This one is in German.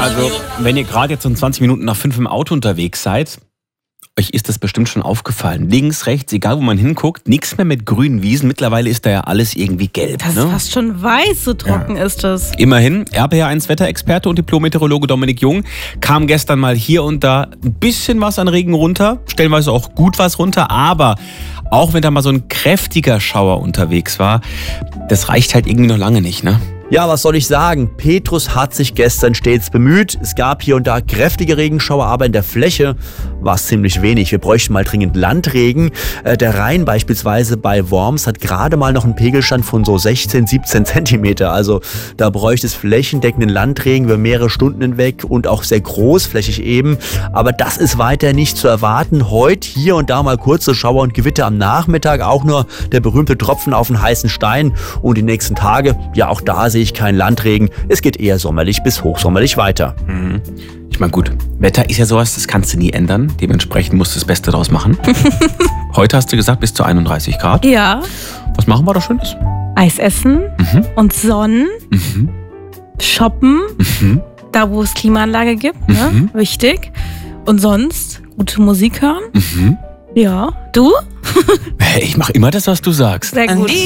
Also, wenn ihr gerade jetzt um 20 Minuten nach 5 im Auto unterwegs seid, euch ist das bestimmt schon aufgefallen. Links, rechts, egal wo man hinguckt, nichts mehr mit grünen Wiesen. Mittlerweile ist da ja alles irgendwie gelb. Das ist fast schon weiß, so trocken ist das. Immerhin, RPR1-Wetterexperte und Diplom-Meteorologe Dominik Jung kam gestern mal hier und da ein bisschen was an Regen runter, stellenweise auch gut was runter, aber auch wenn da mal so ein kräftiger Schauer unterwegs war, das reicht halt irgendwie noch lange nicht, ne? Ja, was soll ich sagen? Petrus hat sich gestern stets bemüht. Es gab hier und da kräftige Regenschauer, aber in der Fläche war es ziemlich wenig. Wir bräuchten mal dringend Landregen. Der Rhein beispielsweise bei Worms hat gerade mal noch einen Pegelstand von so 16, 17 Zentimeter. Also da bräuchte es flächendeckenden Landregen über mehrere Stunden hinweg und auch sehr großflächig eben. Aber das ist weiter nicht zu erwarten. Heute hier und da mal kurze Schauer und Gewitter am Nachmittag. Auch nur der berühmte Tropfen auf den heißen Stein. Und die nächsten Tage, ja auch da sehe ich keinen Landregen. Es geht eher sommerlich bis hochsommerlich weiter. Ich meine, gut, Wetter ist ja sowas, das kannst du nie ändern. Dementsprechend musst du das Beste draus machen. Heute hast du gesagt, bis zu 31 Grad. Ja. Was machen wir da Schönes? Eis essen und Sonnen, shoppen, da wo es Klimaanlage gibt, ne? Wichtig. Und sonst gute Musik hören. Ja. Du? Ich mache immer das, was du sagst. Sehr gut.